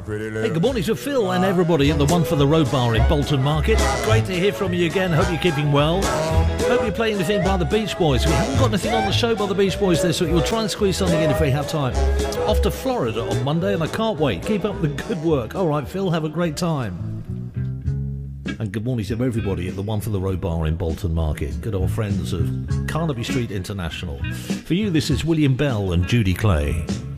Hey, good morning to Phil and everybody at the One for the Road Bar in Bolton Market. Great to hear from you again. Hope you're keeping well. Hope you're playing anything by the Beach Boys. We haven't got anything on the show by the Beach Boys this week. We'll try and squeeze something in if we have time. Off to Florida on Monday and I can't wait. Keep up the good work. All right, Phil, have a great time. And good morning to everybody at the One for the Road Bar in Bolton Market. Good old friends of Carnaby Street International. For you, this is William Bell and Judy Clay.